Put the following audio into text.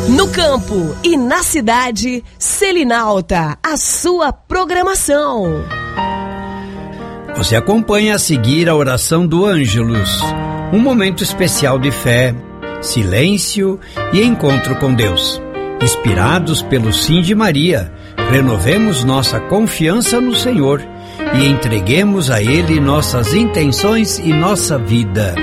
No campo e na cidade, Selinalta, a sua programação. Você acompanha a seguir a oração do Ângelus, um momento especial de fé, silêncio e encontro com Deus. Inspirados pelo Sim de Maria, renovemos nossa confiança no Senhor e entreguemos a Ele nossas intenções e nossa vida.